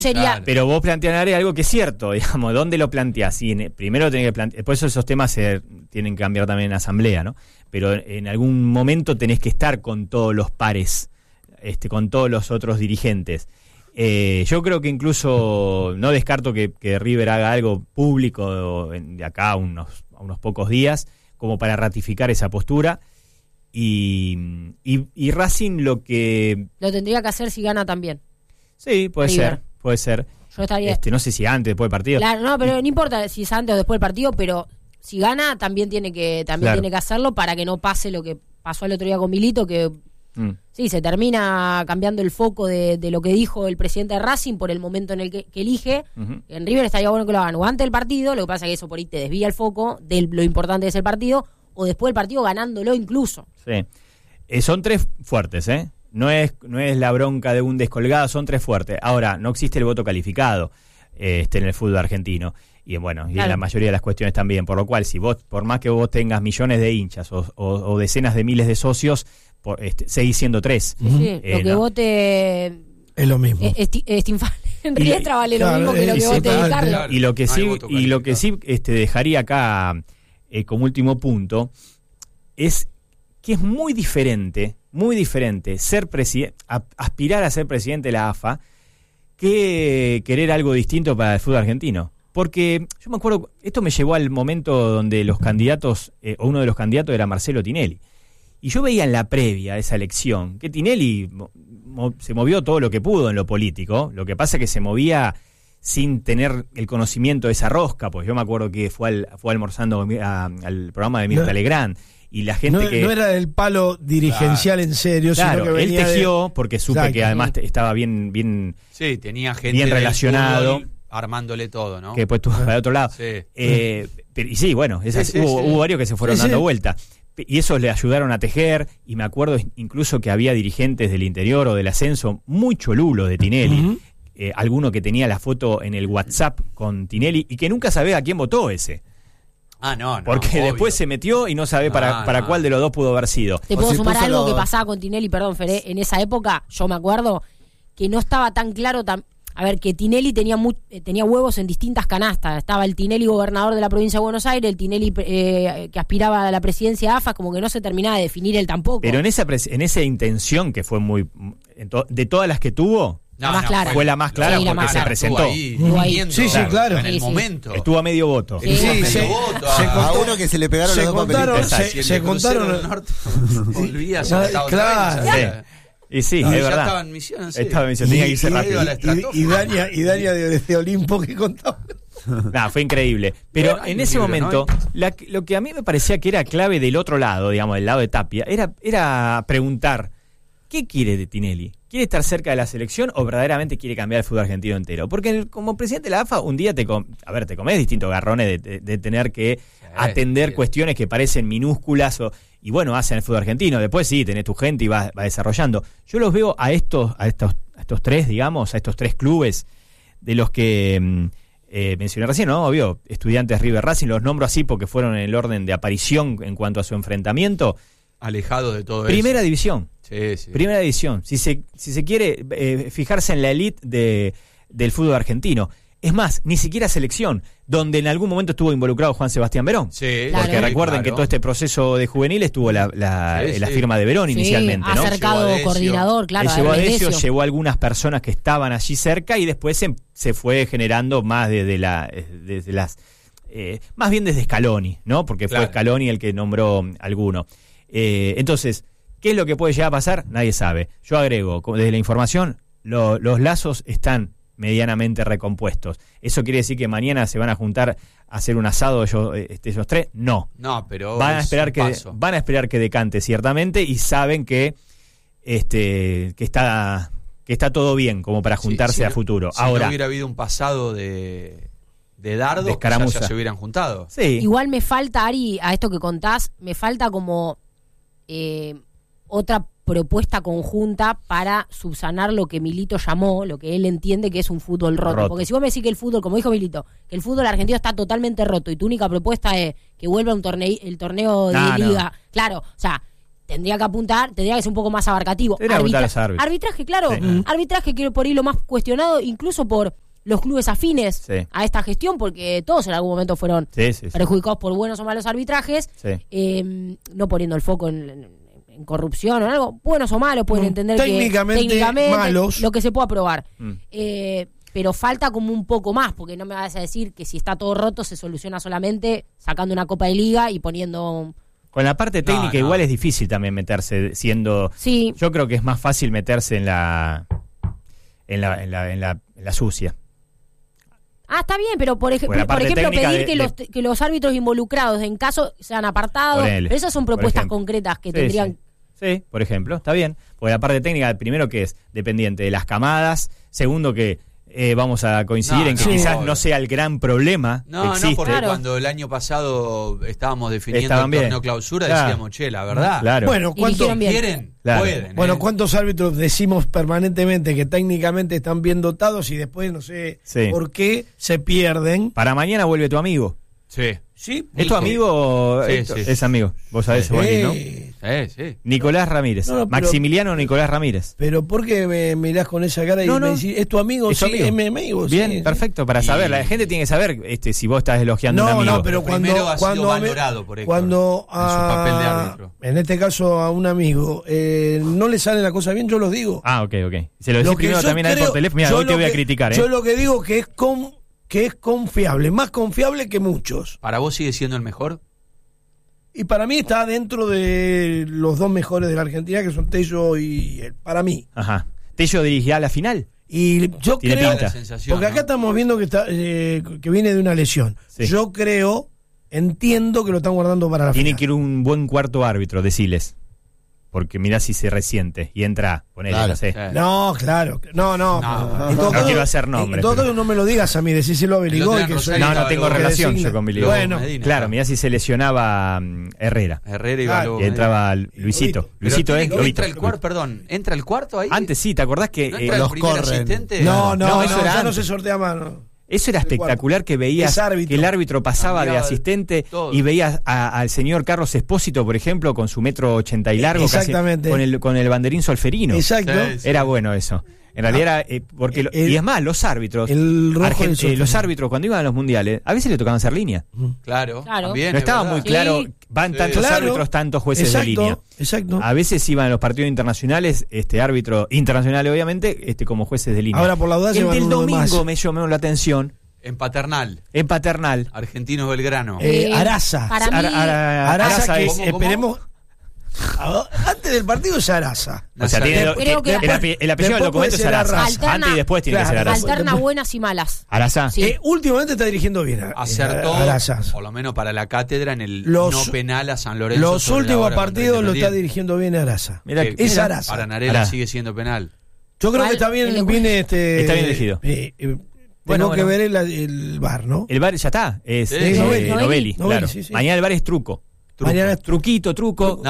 sería... Pero vos plantearé algo que es cierto, digamos, ¿dónde lo planteás? Primero tenés que plantear, por eso esos temas tienen que cambiar también en asamblea, ¿no? Pero en algún momento tenés que estar con todos los pares, con todos los otros dirigentes. Yo creo que incluso no descarto que River haga algo público de acá a unos pocos días, como para ratificar esa postura. Y Racing lo tendría que hacer si gana también. Sí, puede River. ser. Yo estaría... no sé si antes, después del partido. Claro, no, pero no importa si es antes o después del partido, pero si gana también tiene que hacerlo para que no pase lo que pasó el otro día con Milito, que sí, se termina cambiando el foco de lo que dijo el presidente de Racing por el momento en el que elige. En River estaría bueno que lo hagan o antes del partido, lo que pasa es que eso por ahí te desvía el foco de lo importante que es el partido, o después del partido ganándolo incluso. Sí. Son 3 fuertes, ¿eh? No es la bronca de un descolgado, son 3 fuertes. Ahora, no existe el voto calificado en el fútbol argentino. Y bueno, y en la mayoría de las cuestiones también. Por lo cual, si vos, por más que vos tengas millones de hinchas o decenas de miles de socios, seguís siendo 3. Sí, lo que vote... Es lo mismo. En Riestra vale lo mismo que lo que vote Carlos. Claro. Y lo que sí dejaría acá como último punto es que es muy diferente ser aspirar a ser presidente de la AFA que querer algo distinto para el fútbol argentino. Porque yo me acuerdo, esto me llevó al momento donde los candidatos, o uno de los candidatos era Marcelo Tinelli. Y yo veía en la previa de esa elección que Tinelli se movió todo lo que pudo en lo político. Lo que pasa es que se movía sin tener el conocimiento de esa rosca, pues yo me acuerdo que fue almorzando al programa de Mirta Legrand. Y la gente no era el palo dirigencial en serio, sino que venía él tejió, porque supe que además estaba bien sí, tenía gente bien relacionado, armándole todo, ¿no? Que después estuvo para el otro lado. Sí. Y sí, bueno, hubo varios que se fueron dando vuelta. Y esos le ayudaron a tejer, y me acuerdo incluso que había dirigentes del interior o del ascenso muy cholulos de Tinelli, alguno que tenía la foto en el WhatsApp con Tinelli y que nunca sabía a quién votó ese. No. Porque obvio. Después se metió y no sabe para cuál de los dos pudo haber sido. Te puedo sumar algo que pasaba con Tinelli, perdón, Feré, en esa época, yo me acuerdo que no estaba tan claro, que Tinelli tenía huevos en distintas canastas. Estaba el Tinelli gobernador de la provincia de Buenos Aires, el Tinelli que aspiraba a la presidencia de AFA, como que no se terminaba de definir él tampoco. Pero en esa intención que fue muy... de todas las que tuvo... Fue la más clara porque se presentó. Sí, claro. En el momento. Estuvo a medio voto. A uno que se le pegaron los dos papelitos. Se contaron. Volvía, claro. Y sí, es verdad. Ya estaba en misión. Estaba en misión, tenía que irse rápido. Y Dania de Olimpo que contaba. Fue increíble. Pero en ese momento, lo que a mí me parecía que era clave del otro lado, digamos, del lado de Tapia, era preguntar, ¿qué quiere de Tinelli? ¿Quiere estar cerca de la selección o verdaderamente quiere cambiar el fútbol argentino entero? Porque como presidente de la AFA, un día te comés distintos garrones de tener que atender cuestiones que parecen minúsculas y bueno, hacen el fútbol argentino. Después sí, tenés tu gente y va desarrollando. Yo los veo a estos 3, digamos, a estos 3 clubes de los que mencioné recién, ¿no? Obvio, Estudiantes, River, Racing, los nombro así porque fueron en el orden de aparición en cuanto a su enfrentamiento. Alejado de todo Primera eso. División. Sí. Primera división. Si se quiere fijarse en la elite del fútbol argentino. Es más, ni siquiera selección, donde en algún momento estuvo involucrado Juan Sebastián Verón. Sí, porque recuerden que todo este proceso de juveniles tuvo la firma de Verón inicialmente, ¿no? Acercado coordinador, claro. Él llevó a Decio, llevó a algunas personas que estaban allí cerca y después se fue generando más desde las más bien desde Scaloni, ¿no? Porque fue Scaloni el que nombró alguno. Entonces, ¿qué es lo que puede llegar a pasar? Nadie sabe. Yo agrego, desde la información, los lazos están medianamente recompuestos. ¿Eso quiere decir que mañana se van a juntar a hacer un asado ellos 3? No. No, pero van a esperar que decante ciertamente y saben que está todo bien como para juntarse a futuro. Si ahora no hubiera habido un pasado de dardo, de escaramuza, ya se hubieran juntado. Sí. Igual me falta, Ari, a esto que contás, me falta como otra propuesta conjunta para subsanar lo que Milito llamó, lo que él entiende que es un fútbol roto. Porque si vos me decís que el fútbol, como dijo Milito, que el fútbol argentino está totalmente roto y tu única propuesta es que vuelva el torneo de liga, claro, o sea, tendría que apuntar, tendría que ser un poco más abarcativo. Arbitraje, claro. Sí. Arbitraje que por ahí lo más cuestionado, incluso por los clubes afines a esta gestión, porque todos en algún momento fueron perjudicados por buenos o malos arbitrajes, no poniendo el foco en corrupción o algo, buenos o malos, pueden entender técnicamente malos, lo que se pueda probar. Pero falta como un poco más, porque no me vas a decir que si está todo roto se soluciona solamente sacando una Copa de Liga y poniendo... Con la parte técnica igual es difícil también meterse, siendo... Sí. Yo creo que es más fácil meterse en la sucia. Está bien, pero por ejemplo pedir que los árbitros involucrados en caso sean apartados, pero esas son propuestas concretas que tendrían... Sí, por ejemplo, está bien. Porque la parte técnica, primero que es dependiente de las camadas, segundo que vamos a coincidir en que quizás no sea el gran problema que existe. No, porque cuando el año pasado estábamos definiendo el torneo clausura, decíamos, la verdad. Claro. Bueno, ¿cuántos quieren? Pueden. Bueno, ¿cuántos árbitros decimos permanentemente que técnicamente están bien dotados y después no sé por qué se pierden? Para mañana vuelve tu amigo. Sí. ¿Es tu amigo? Es amigo. Vos sabés, Juanín, ¿no? Sí. Nicolás Ramírez. Maximiliano Nicolás Ramírez. Pero ¿por qué me mirás con esa cara y me decís, ¿es tu amigo? Es mi amigo. Bien, perfecto, para saber. La gente tiene que saber si vos estás elogiando a un amigo. No, pero cuando ha sido valorado por Héctor, en su papel de árbitro. En este caso a un amigo no le sale la cosa bien, yo lo digo. Ok. Se lo decís primero también a él por teléfono. Mira, hoy te voy a criticar. Yo lo que digo que es confiable, más confiable que muchos. ¿Para vos sigue siendo el mejor? Y para mí está dentro de los dos mejores de la Argentina, que son Tello y él, para mí. Ajá. ¿Tello dirigirá la final? Y yo creo, porque acá estamos viendo que que viene de una lesión. Yo entiendo que lo están guardando para la final. Tiene que ir un buen cuarto árbitro, deciles. Porque mirá si se resiente y entra, ponele, no sé. No, claro. No quiero hacer nombre. En todo caso no me lo digas a mí, decíselo a Beligoy. No tengo relación yo con Beligoy. Bueno, claro, mirá si se lesionaba Herrera y Baló. Y entraba Luisito. Luisito es entra el cuarto, ¿entra el cuarto ahí? Antes sí, ¿te acordás que los corren? No, eso ya no se sortea más, Eso era espectacular, que veías que el árbitro pasaba de asistente y veías al señor Carlos Espósito, por ejemplo, con su 1,80 m y largo, casi, con el banderín solferino. Exacto. Era bueno eso. En realidad era porque y es más, los árbitros los árbitros cuando iban a los mundiales a veces le tocaban hacer línea. Claro. No estaba muy claro, van tantos árbitros, tantos jueces de línea. Exacto. A veces iban a los partidos internacionales, árbitros internacionales obviamente, como jueces de línea. Ahora por la duda el del domingo me llamó la atención. En Paternal. Argentinos Belgrano. Araza. Araza que esperemos. Antes del partido es Araza. O sea, el apellido del documento es Araza. Antes y después tiene que ser Araza. Alterna buenas y malas. Araza. Últimamente está dirigiendo bien. Acertó, por lo menos para la cátedra, en el no penal a San Lorenzo. Los últimos partidos lo está dirigiendo bien Araza. Es Araza. Para Narela sigue siendo penal. Yo creo que está bien está bien elegido. Tengo que ver el VAR, ¿no? El VAR ya está. Es Novelli, claro. Mañana el VAR es truco. Mañana es truco. Truco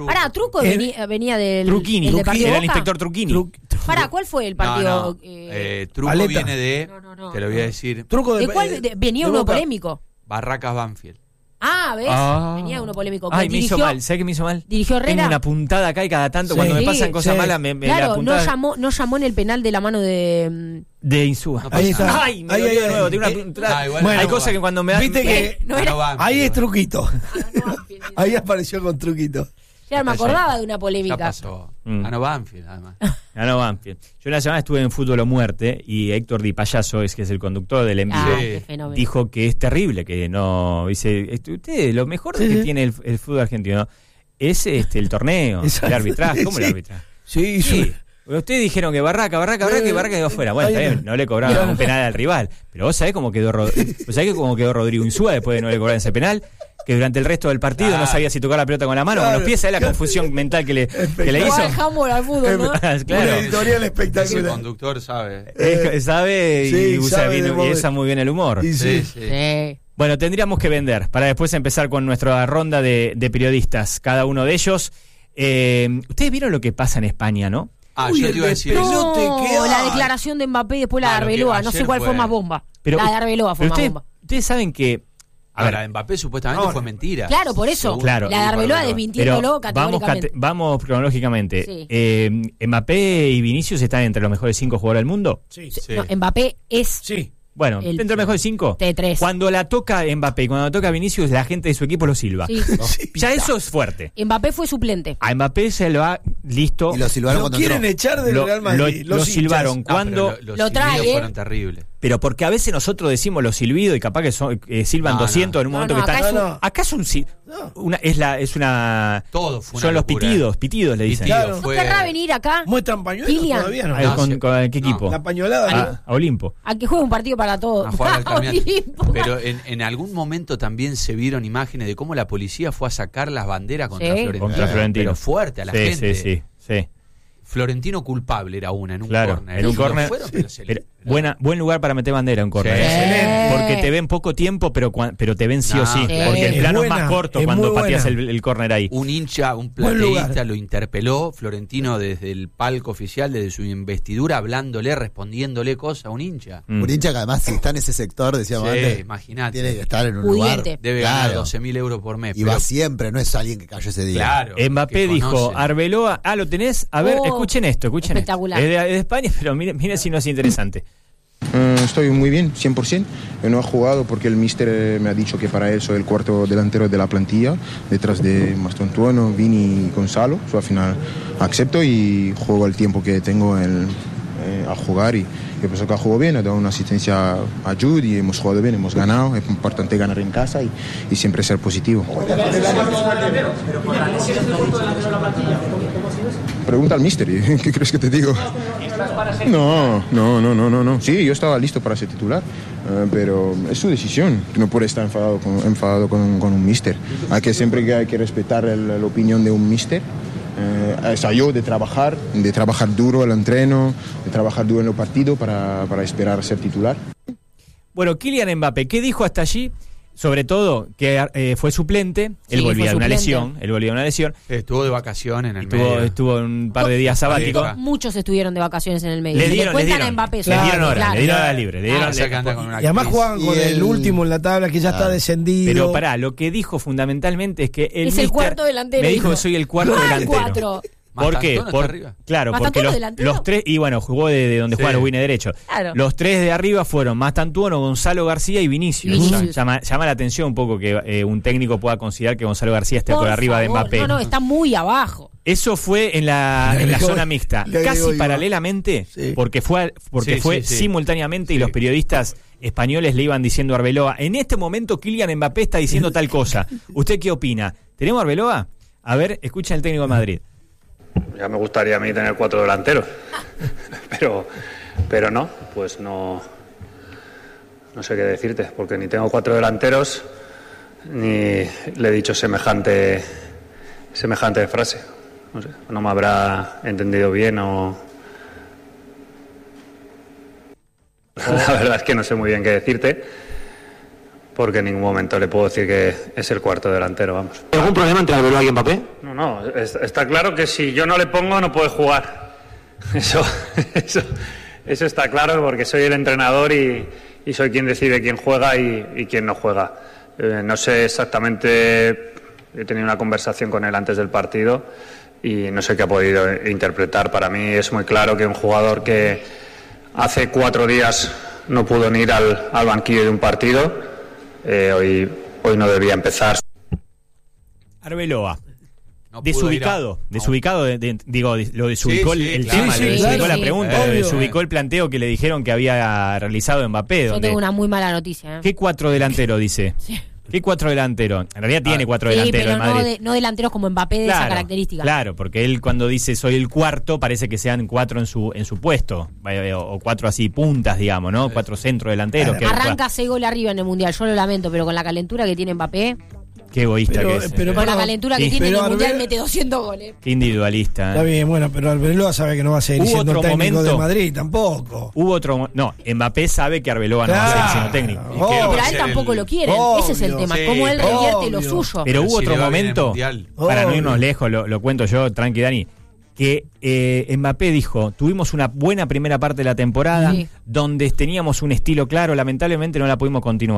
venía del Truquini, era el inspector Truquini. ¿Cuál fue el partido? Truco viene de, te lo voy a decir. ¿De cuál venía uno polémico? Barracas Banfield. ¿Ves? Venía uno polémico. Me hizo mal. ¿Sabes qué me hizo mal? Dirigió Herrera. Tengo una puntada acá y cada tanto cuando me pasan cosas malas me la puntada. No llamó en el penal de la mano de Insúa. Ahí está. Ay, me dolió de nuevo. Tiene una puntada. Hay cosas que cuando me dan... Viste que ahí es Truquito. Ahí apareció con Truquito. Ya me acordaba de una polémica. Ya pasó. Ganó Banfield, además. Ganó Banfield. Yo una semana estuve en Fútbol o Muerte y Héctor Di Payaso, que es el conductor del envío, dijo que es terrible, que no... Dice, ustedes, lo mejor que tiene el fútbol argentino es el torneo, el arbitraje. ¿Cómo el arbitraje? Sí. Ustedes dijeron que Barraca quedó fuera. Bueno, está bien, no le cobraron un penal al rival. Pero vos sabés cómo quedó Rodrigo Insúa después de no le cobrar ese penal, que durante el resto del partido no sabía si tocar la pelota con la mano o con los pies. ¿Sabés la confusión mental que le hizo? Dejamos al fútbol, ¿no? Claro. Una editorial espectacular. El conductor sabe. Sabe y usa muy bien el humor. Sí. Bueno, tendríamos que vender para después empezar con nuestra ronda de periodistas, cada uno de ellos. Ustedes vieron lo que pasa en España, ¿no? Yo te iba a decir la declaración de Mbappé y después la de Arbeloa. No sé cuál fue más bomba. La de Arbeloa fue más bomba. Ustedes saben que Ahora, Mbappé supuestamente fue mentira. Claro, por eso. Claro. La de Arbeloa desmintiéndolo categóricamente. Vamos cronológicamente. Sí. ¿Mbappé y Vinicius están entre los mejores 5 jugadores del mundo? Sí. No, Mbappé es... Sí. Bueno, entre los mejores 5. T3. Cuando la toca Mbappé y cuando la toca Vinicius, la gente de su equipo lo silba. Sí. Ya eso es fuerte. Mbappé fue suplente. A Mbappé se lo ha listo. Y lo silbaron cuando quieren echar del Real Madrid. Lo silbaron cuando... Los silbidos fueron terribles. Pero porque a veces nosotros decimos los silbidos y capaz que silban 200 en un momento que están... Acá es un... Es una... Todo fue una son locura. Los pitidos le dicen. Claro. ¿No querrá venir acá? ¿Muestran pañuelos todavía? No. ¿Con qué equipo? La pañolada. A Olimpo. A que juegue un partido para todos. A jugar al Pero en algún momento también se vieron imágenes de cómo la policía fue a sacar las banderas contra Florentino. Pero fuerte a la gente. Sí. Florentino culpable era una en un córner. En un córner. Buen lugar para meter bandera en un córner. Excelente. Porque te ven poco tiempo, pero te ven sí o sí. Porque el plano es más corto cuando pateas el córner ahí. Un hincha, un plateísta lo interpeló. Florentino desde el palco oficial, desde su investidura, hablándole, respondiéndole cosas a un hincha. Un hincha que además, si está en ese sector, decíamos antes, imagínate. tiene que estar en un lugar. Debe ganar 12.000 euros por mes. Y va siempre, no es alguien que cayó ese día. Claro. Mbappé dijo, Arbeloa, ¿lo tenés? A ver, escuchen esto. Espectacular. Es de España, pero miren si no es interesante. Estoy muy bien, 100%. Yo no he jugado porque el míster me ha dicho que para él soy el cuarto delantero de la plantilla, detrás de Mastantuono, Vini y Gonzalo. Al final acepto y juego el tiempo que tengo a jugar y yo pienso que ha jugado bien, ha dado una asistencia a Jude y hemos jugado bien, hemos ganado. Es importante ganar en casa y siempre ser positivo. Pregunta al míster, ¿qué crees que te digo? No. Sí, yo estaba listo para ser titular, pero es su decisión. No puede estar enfadado con un míster. Siempre hay que respetar la opinión de un míster. Yo de trabajar duro el entreno, de trabajar duro en los partidos para esperar ser titular. Bueno, Kylian Mbappé, ¿qué dijo hasta allí? Sobre todo que fue suplente, él volvía de una lesión. Estuvo de vacaciones en el medio. Estuvo un par de días sabáticos. Muchos estuvieron de vacaciones en el medio. Le dieron a Mbappé. Le dieron hora libre. Y además juegan con el último en la tabla que ya está descendido. Pero pará, lo que dijo fundamentalmente es que es el cuarto delantero. Me dijo que soy el cuarto delantero. ¿Por qué? Claro, porque los tres, y bueno, jugó de donde juegan los wines derechos. Claro. Los tres de arriba fueron Mastantuono, Gonzalo García y Vinicius. Llama la atención un poco que un técnico pueda considerar que Gonzalo García esté por arriba de Mbappé. No, está muy abajo. Eso fue en la zona mixta. Casi paralelamente, porque fue simultáneamente y los periodistas españoles le iban diciendo a Arbeloa, en este momento Kylian Mbappé está diciendo tal cosa. ¿Usted qué opina? ¿Tenemos a Arbeloa? A ver, escucha el técnico de Madrid. Ya me gustaría a mí tener 4 delanteros, pero no, pues no sé qué decirte, porque ni tengo 4 delanteros ni le he dicho semejante frase. No sé, no me habrá entendido bien o... La verdad es que no sé muy bien qué decirte, porque en ningún momento le puedo decir que es el cuarto delantero, vamos. ¿Algún problema entre Arbeloa y Mbappé? No, está claro que si yo no le pongo no puede jugar. Eso está claro, porque soy el entrenador y soy quien decide quién juega y quién no juega. No sé exactamente, he tenido una conversación con él antes del partido y no sé qué ha podido interpretar. Para mí es muy claro que un jugador que hace 4 días no pudo ni ir al banquillo de un partido, hoy no debía empezar. Arbeloa, desubicado, lo desubicó el tema, lo desubicó la pregunta, lo desubicó el planteo que le dijeron que había realizado Mbappé. Yo tengo una muy mala noticia. ¿Qué 4 delantero dice? Sí. ¿Qué 4 delanteros? En realidad tiene 4 delanteros en Madrid. No delanteros como Mbappé de esa característica. Claro, porque él cuando dice soy el cuarto, parece que sean 4 en su puesto, o 4 así puntas, digamos, ¿no? 4 centro delanteros. Arranca 6 goles arriba en el Mundial, yo lo lamento, pero con la calentura que tiene Mbappé... Qué egoísta que es. Pero con la calentura que tiene en el Mundial mete 200 goles. Qué individualista. Está bien, bueno, pero Arbeloa sabe que no va a seguir siendo el técnico de Madrid tampoco. No, Mbappé sabe que Arbeloa no va a seguir siendo técnico. Pero a él tampoco lo quieren, ese es el tema, cómo él revierte lo suyo. Pero hubo otro momento, para no irnos lejos, lo cuento yo, tranqui Dani, que Mbappé dijo, tuvimos una buena primera parte de la temporada, donde teníamos un estilo claro, lamentablemente no la pudimos continuar.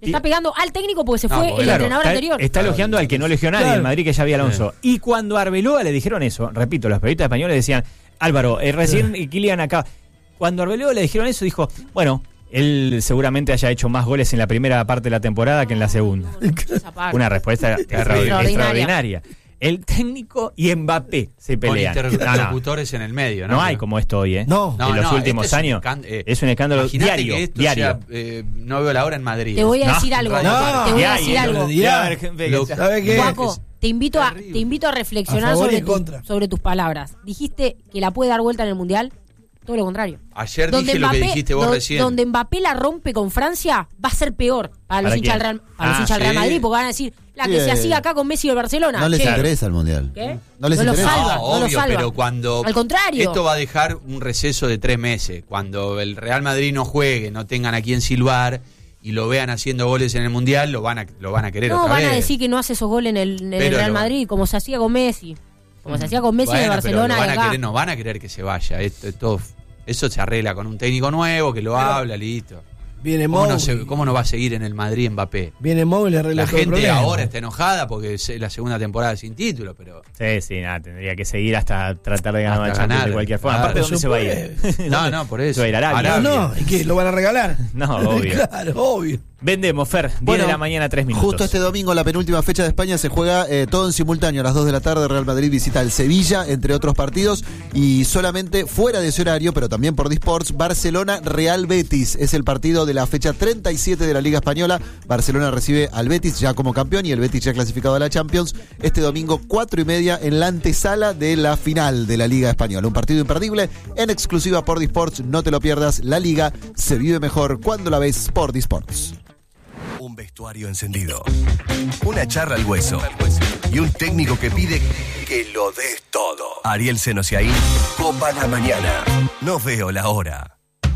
Está pegando al técnico porque se fue el entrenador anterior. Está elogiando al que no elogió a nadie, el Madrid, que ya había Alonso. Y cuando a Arbeloa le dijeron eso, repito, los periodistas españoles decían, Álvaro, recién Kylian acá. Cuando a Arbeloa le dijeron eso, dijo, bueno, él seguramente haya hecho más goles en la primera parte de la temporada que en la segunda. Una respuesta extraordinaria. El técnico y Mbappé se pelean. Con interlocutores en el medio, ¿no? No hay como esto hoy, ¿eh? No. En los últimos años es un escándalo diario. Que esto diario. Sea, no veo la hora en Madrid. Te voy a decir algo. Te voy a decir algo. ¿Sabe qué? Guaco, te invito a reflexionar sobre tus palabras. Dijiste que la puede dar vuelta en el Mundial. Todo lo contrario. Ayer dije lo que dijiste vos recién. Donde Mbappé la rompe con Francia, va a ser peor para los hinchas del Real Madrid, porque van a decir, la que se hacía acá con Messi del Barcelona. No les interesa el Mundial. ¿Qué? No les interesa. No lo salva. Pero cuando... Al contrario. Esto va a dejar un receso de 3 meses. Cuando el Real Madrid no juegue, no tengan a quien silbar y lo vean haciendo goles en el Mundial, lo van a querer otra vez. No, van a decir que no hace esos goles en el Real Madrid, como se hacía con Messi. Como se hacía con Messi en el Barcelona. No van a querer que se vaya. Eso se arregla con un técnico nuevo que lo habla, listo. Viene ¿Cómo no va a seguir en el Madrid Mbappé? Viene móvil y arregla todo el problema. La gente ahora está enojada porque es la segunda temporada sin título, pero... Sí, nada, tendría que seguir hasta tratar de ganar la Champions de cualquier forma. Aparte, ¿dónde se va a ir? No, por eso. Se va a ir a Arabia. No, ¿y qué? ¿Lo van a regalar? No, obvio. Claro, obvio. Vendemos, Fer, 10 de la mañana, 3 minutos. Justo este domingo, la penúltima fecha de España, se juega todo en simultáneo. A las 2 de la tarde, Real Madrid visita el Sevilla, entre otros partidos. Y solamente fuera de ese horario, pero también por Disports, Barcelona-Real Betis. Es el partido de la fecha 37 de la Liga Española. Barcelona recibe al Betis ya como campeón y el Betis ya clasificado a la Champions. Este domingo, 4:30, en la antesala de la final de la Liga Española. Un partido imperdible, en exclusiva por Disports. No te lo pierdas. La Liga se vive mejor cuando la ves por Disports. Un vestuario encendido, una charla al hueso y un técnico que pide que lo des todo. Ariel Senosiaín, Copa la Mañana. No veo la hora.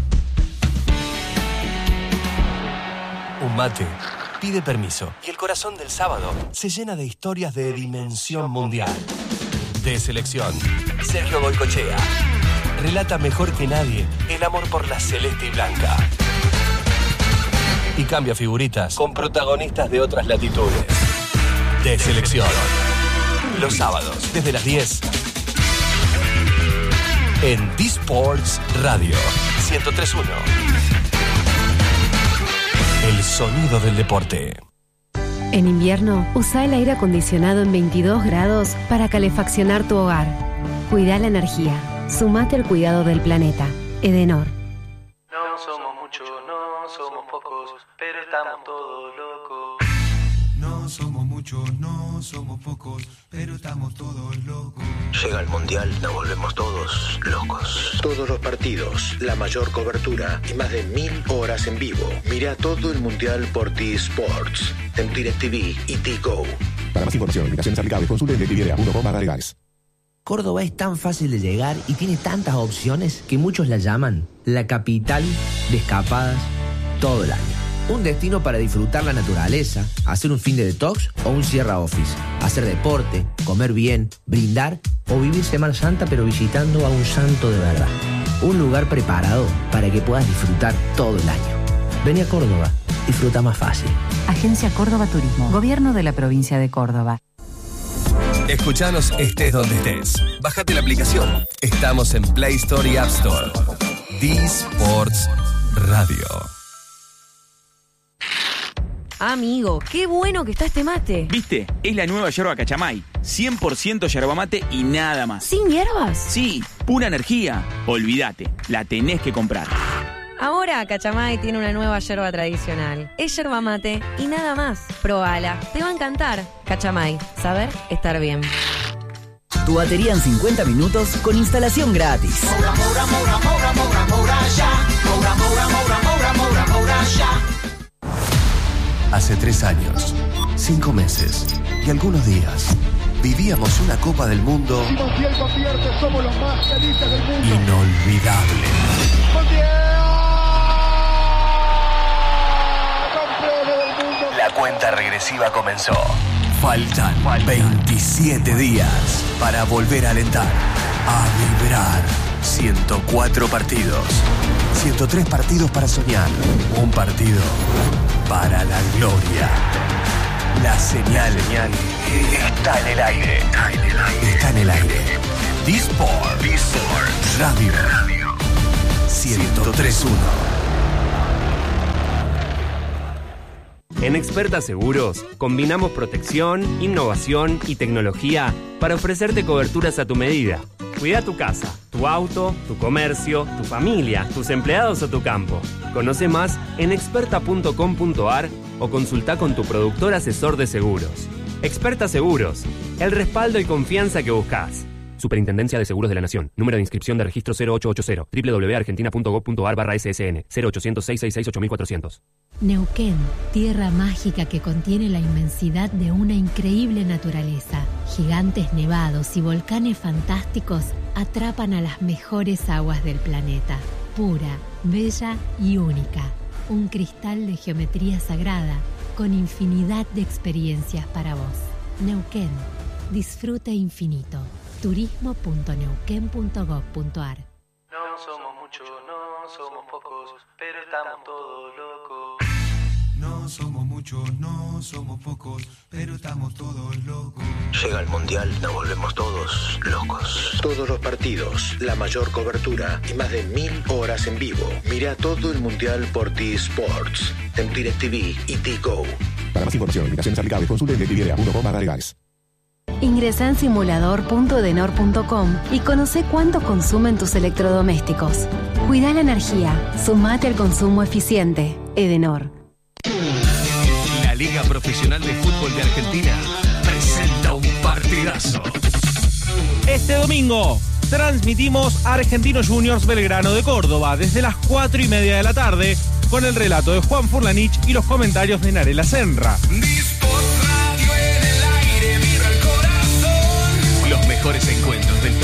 Un mate pide permiso y el corazón del sábado se llena de historias de dimensión mundial. De selección, Sergio Goycochea relata mejor que nadie el amor por la celeste y blanca. Y cambia figuritas con protagonistas de otras latitudes. De selección. Los sábados, desde las 10. En Disports Radio 103.1. El sonido del deporte. En invierno, usa el aire acondicionado en 22 grados para calefaccionar tu hogar. Cuida la energía. Sumate al cuidado del planeta. Edenor. No somos muchos, no somos pocos, pero estamos todos locos. No somos muchos, no somos pocos, pero estamos todos locos. Llega el Mundial, nos volvemos todos locos. Todos los partidos, la mayor cobertura y más de 1000 horas en vivo. Mira todo el Mundial por T-Sports, en DirecTV y T-Go. Para más información, aplicaciones aplicables, consulte en DirecTV.com/legales. Córdoba es tan fácil de llegar y tiene tantas opciones que muchos la llaman la capital de escapadas todo el año. Un destino para disfrutar la naturaleza, hacer un fin de detox o un Sierra Office, hacer deporte, comer bien, brindar o vivir Semana Santa pero visitando a un santo de verdad. Un lugar preparado para que puedas disfrutar todo el año. Vení a Córdoba, disfruta más fácil. Agencia Córdoba Turismo, Gobierno de la Provincia de Córdoba. Escuchanos estés donde estés. Bájate la aplicación. Estamos en Play Store y App Store. Disports Radio. Amigo, qué bueno que está este mate. ¿Viste? Es la nueva yerba Cachamay. 100% yerba mate y nada más. ¿Sin hierbas? Sí, pura energía. Olvídate, la tenés que comprar. Ahora Cachamay tiene una nueva yerba tradicional. Es yerba mate y nada más. Probala, te va a encantar. Cachamay, saber estar bien. Tu batería en 50 minutos con instalación gratis. Hace 3 años, 5 meses y algunos días vivíamos una Copa del Mundo inolvidable. La cuenta regresiva comenzó. Faltan 27 días para volver a alentar, a vibrar. 104 partidos, 103 partidos para soñar. Un partido para la gloria. La señal está en el aire. Está en el aire. D-Sport Radio 103.1. En Experta Seguros, combinamos protección, innovación y tecnología para ofrecerte coberturas a tu medida. Cuida tu casa, tu auto, tu comercio, tu familia, tus empleados o tu campo. Conoce más en experta.com.ar o consulta con tu productor asesor de seguros. Experta Seguros, el respaldo y confianza que buscas. Superintendencia de Seguros de la Nación. Número de inscripción de registro 0880. www.argentina.gov.ar/ssn 0800-666-8400. Neuquén, tierra mágica que contiene la inmensidad de una increíble naturaleza. Gigantes nevados y volcanes fantásticos atrapan a las mejores aguas del planeta. Pura, bella y única. Un cristal de geometría sagrada con infinidad de experiencias para vos. Neuquén, disfrute infinito. turismo.neuquén.gov.ar. No somos muchos, no somos pocos, pero estamos todos locos. No somos muchos, no somos pocos, pero estamos todos locos. Llega el Mundial, nos volvemos todos locos. Todos los partidos, la mayor cobertura y más de 1000 horas en vivo. Mira todo el Mundial por T-Sports, en DirecTV y T-Go. Para más información, limitaciones aplicables, consulte en DirecTV.com/legales. Ingresá en simulador.edenor.com y conoce cuánto consumen tus electrodomésticos. Cuida la energía, sumate al consumo eficiente. Edenor. La Liga Profesional de Fútbol de Argentina presenta un partidazo. Este domingo transmitimos Argentinos Juniors Belgrano de Córdoba desde las 4:30 de la tarde con el relato de Juan Furlanich y los comentarios de Narela Senra. Los mejores encuentros